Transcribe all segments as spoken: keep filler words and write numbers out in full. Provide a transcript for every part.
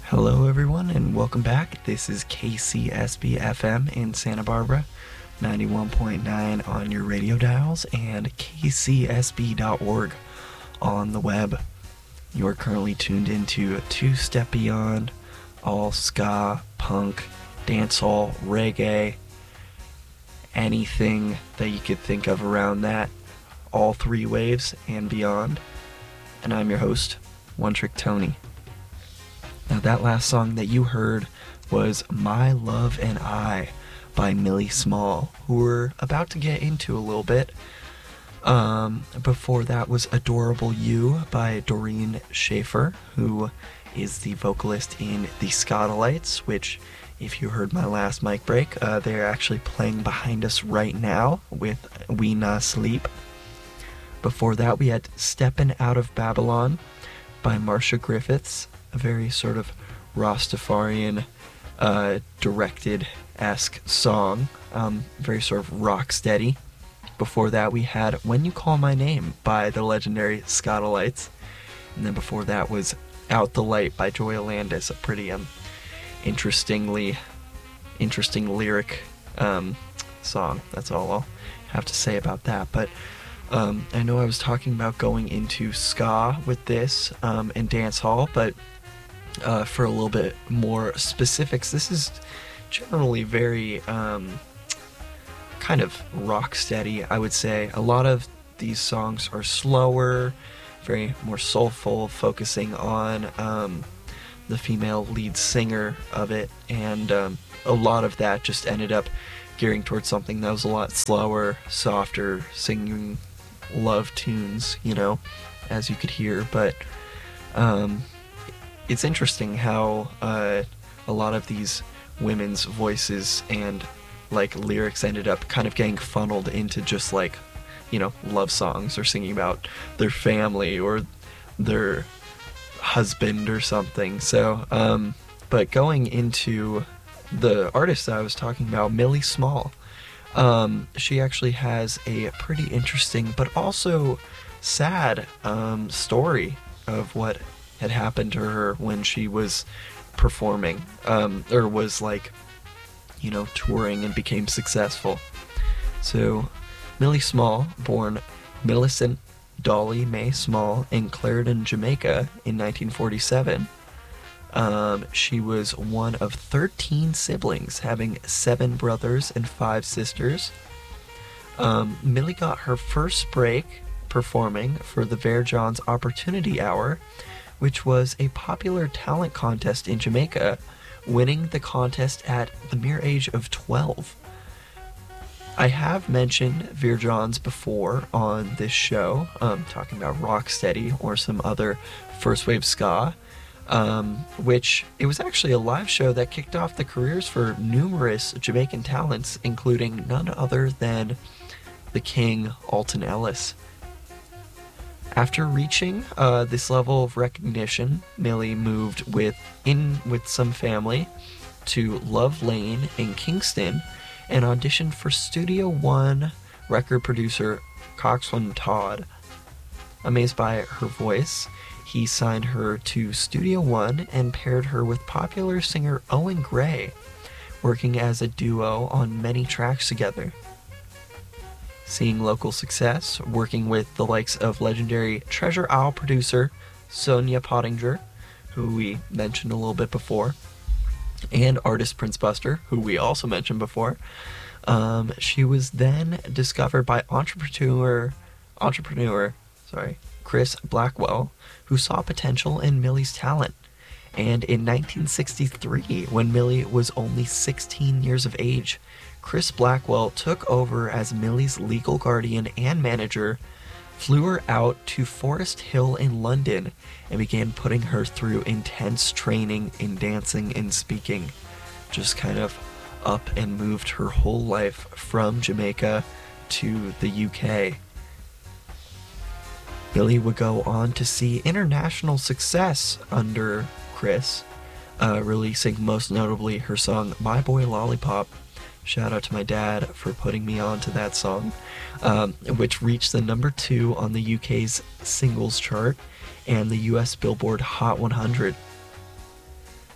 Hello, everyone, and welcome back. This is K C S B F M in Santa Barbara, ninety-one point nine on your radio dials, and K C S B dot org on the web. You are currently tuned into Two Step Beyond, all ska, punk, dancehall, reggae, anything that you could think of around that, all three waves and beyond. And I'm your host, One Trick Tony. Now, that last song that you heard was My Love and I by Millie Small, who we're about to get into a little bit. Um, before that was Adorable You by Doreen Schaefer, who is the vocalist in the Scotalites, which, if you heard my last mic break, uh, they're actually playing behind us right now with We Na Sleep. Before that, we had Steppin' Out of Babylon by Marcia Griffiths, a very sort of Rastafarian uh, directed-esque song, um, very sort of rock steady. Before that, we had When You Call My Name by the legendary Scotalites, and then before that was Out the Light by Joy Landis, a pretty um, interestingly, interesting lyric um, song. That's all I'll have to say about that. But um, I know I was talking about going into ska with this um, and dancehall, but Uh, for a little bit more specifics, this is generally very um, kind of rock steady, I would say. A lot of these songs are slower, very more soulful, focusing on um, the female lead singer of it, and um, a lot of that just ended up gearing towards something that was a lot slower, softer, singing love tunes, you know, as you could hear. But um, it's interesting how uh, a lot of these women's voices and like lyrics ended up kind of getting funneled into just like, you know, love songs or singing about their family or their husband or something. So, um, but going into the artist that I was talking about, Millie Small, um, she actually has a pretty interesting but also sad um, story of what had happened to her when she was performing, um, or was like, you know, touring and became successful. So, Millie Small, born Millicent Dolly Mae Small in Clarendon, Jamaica in nineteen forty-seven. Um, she was one of thirteen siblings, having seven brothers and five sisters. Um, Millie got her first break performing for the Ver Johns Opportunity Hour, which was a popular talent contest in Jamaica, winning the contest at the mere age of twelve. I have mentioned Ver Johns before on this show, um, talking about Rocksteady or some other first wave ska, um, which it was actually a live show that kicked off the careers for numerous Jamaican talents, including none other than the King, Alton Ellis. After reaching uh, this level of recognition, Millie moved with in with some family to Love Lane in Kingston and auditioned for Studio One record producer Coxswain Todd. Amazed by her voice, he signed her to Studio One and paired her with popular singer Owen Gray, working as a duo on many tracks together. Seeing local success, working with the likes of legendary Treasure Isle producer Sonia Pottinger, who we mentioned a little bit before, and artist Prince Buster, who we also mentioned before, um, she was then discovered by entrepreneur, entrepreneur, sorry, Chris Blackwell, who saw potential in Millie's talent. And in nineteen sixty-three, when Millie was only sixteen years of age, Chris Blackwell took over as Millie's legal guardian and manager, flew her out to Forest Hill in London, and began putting her through intense training in dancing and speaking. Just kind of up and moved her whole life from Jamaica to the U K. Millie would go on to see international success under Chris, uh, releasing most notably her song My Boy Lollipop. Shout out to my dad for putting me on to that song, um, which reached the number two on the U K's singles chart and the U S Billboard Hot one hundred.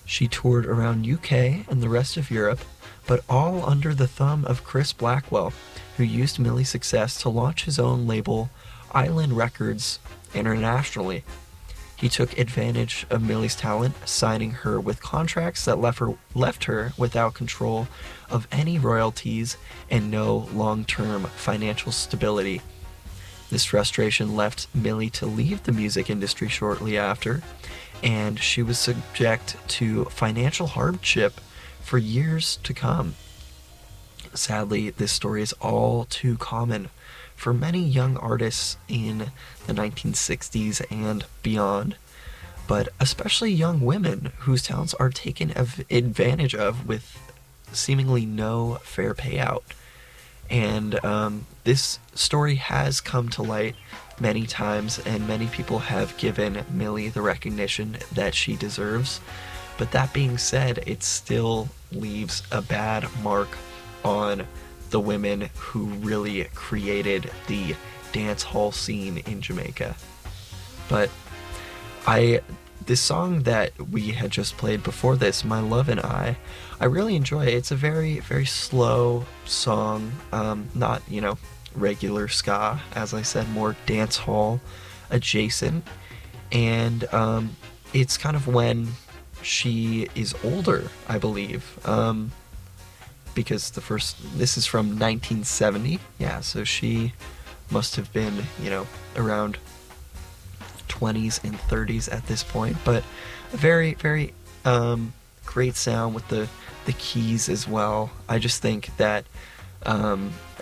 She toured around U K and the rest of Europe, but all under the thumb of Chris Blackwell, who used Millie's success to launch his own label, Island Records, internationally. He took advantage of Millie's talent, signing her with contracts that left her, left her without control of any royalties and no long-term financial stability. This frustration left Millie to leave the music industry shortly after, and she was subject to financial hardship for years to come. Sadly, this story is all too common for many young artists in the nineteen sixties and beyond, but especially young women whose talents are taken advantage of with seemingly no fair payout. And um, this story has come to light many times, and many people have given Millie the recognition that she deserves. But that being said, it still leaves a bad mark on the women who really created the dance hall scene in Jamaica. But I this song that we had just played before this, My Love and I, I really enjoy it. It's a very, very slow song, um, not, you know, regular ska, as I said, more dance hall adjacent. And um, it's kind of when she is older, I believe. Um, because the first, this is from nineteen seventy, yeah, so she must have been, you know, around twenties and thirties at this point, but a very, very um, great sound with the, the keys as well. I just think that um,